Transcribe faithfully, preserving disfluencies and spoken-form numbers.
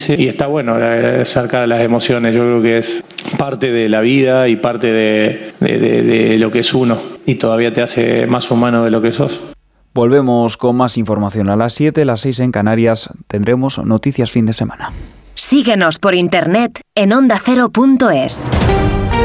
Sí, y está bueno acercar las emociones, yo creo que es parte de la vida y parte de, de, de, de lo que es uno, y todavía te hace más humano de lo que sos. Volvemos con más información a las siete, las seis en Canarias. Tendremos noticias fin de semana. Síguenos por internet en onda cero punto es.